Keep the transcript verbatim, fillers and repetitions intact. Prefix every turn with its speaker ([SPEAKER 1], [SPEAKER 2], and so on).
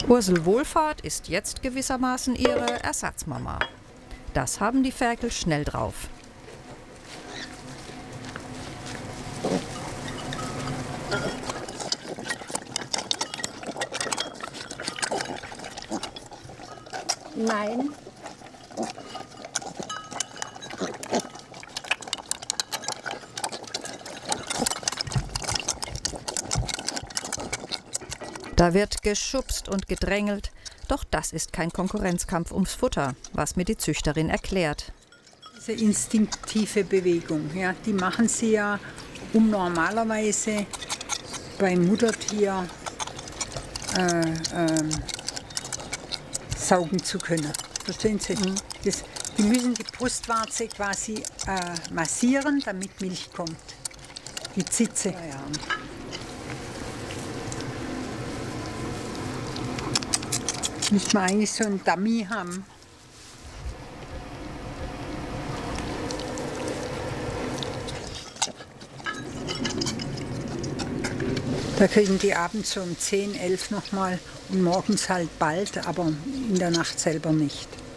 [SPEAKER 1] Ursel Wohlfahrt ist jetzt gewissermaßen ihre Ersatzmama. Das haben die Ferkel schnell drauf.
[SPEAKER 2] Nein.
[SPEAKER 1] Da wird geschubst und gedrängelt, doch das ist kein Konkurrenzkampf ums Futter, was mir die Züchterin erklärt.
[SPEAKER 2] Diese instinktive Bewegung, ja, die machen sie ja, um normalerweise beim Muttertier äh, äh, saugen zu können. Verstehen Sie? Mhm. Das, die müssen die Brustwarze quasi äh, massieren, damit Milch kommt. Die Zitze. Ja, ja. Müssen wir eigentlich so einen Dummy haben. Da kriegen die abends so um zehn, elf nochmal und morgens halt bald, aber in der Nacht selber nicht.